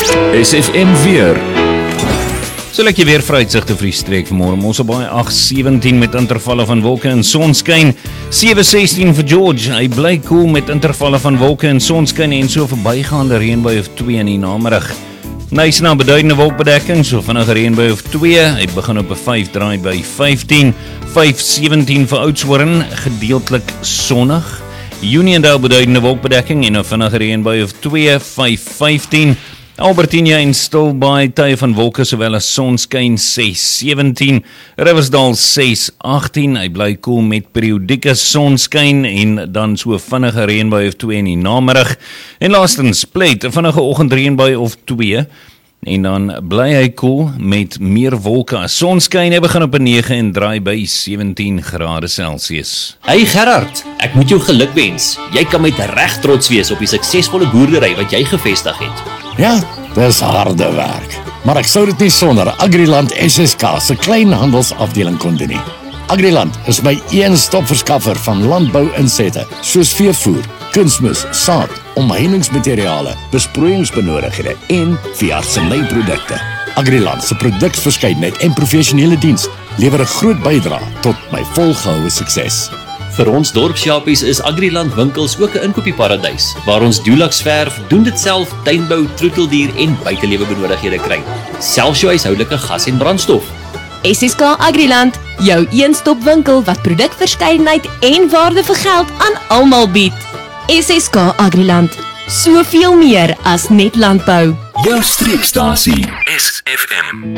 SFM weer. So lyk jy weer vooruitsigte vir die streek vanmôre. Ons op baie 8:17 met intervalle van wolke en sonskyn. 7:16 vir George. Hy bly koel met intervalle van wolke en sonskyn en so verbygaande reënbui of 2 in die namiddag. Nice na beduidende wolkbedekking, so vinnige reënbui of 2. Hy begin op 'n 5 draai by 15. 5:17 vir Oudtshoorn, gedeeltelik sonnig. Uniondale beduidende wolkbedekking en 'n vinnige reënbui of 2. 5:15. Albertina en Stilbaai, tye van wolke sowel as sonskyn 6:17. Riversdale 6:18. Hy bly koel met periodieke sonskyn en dan so vinnige reënbui of 2 in die namiddag. En laastens Plett, 'n vinnige oggendreënbui of 2. En dan bly hy koel met meer wolke as sonskyn. Hy begin op 'n 9 en draai by 17 grade Celsius. Hey Gerard, ek moet jou geluk wens. Jy kan met reg trots wees op die suksesvolle boerdery wat jy gevestig het. Ja, dis harde werk. Maar ek sou dit nie sonder Agriland SSK se kleinhandelsafdeling kon doen nie. Agriland is my een-stop verskaffer van landbouinsette, soos veevoer, kunsmis, saad, omheiningsmateriale, besproeiingsbenodighede en veeartsenyprodukte. Agriland se produksverskeidenheid en professionele diens lewer 'n groot bydrae tot my volgehoue sukses. Vir ons dorpsjapies is Agriland winkels ook 'n inkopieparadys, waar ons Dulux verf, doen dit self, tuinbou, troeteldier en buitelewe benodighede kry. Selfs jou huishoudelike gas en brandstof. SSK Agriland, jou een-stop winkel wat produkverskeidenheid en waarde vir geld aan almal bied. SSK Agriland, soveel meer as net landbou. Jou streekstasie SFM.